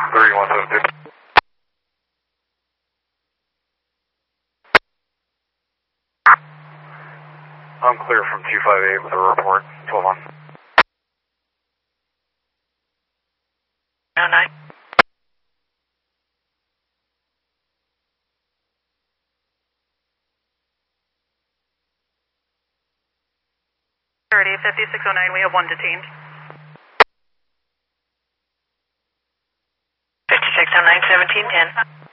3172. I'm clear from 258 with a report. 12 on. 09. 5609, we have one detained. 5609, 1710.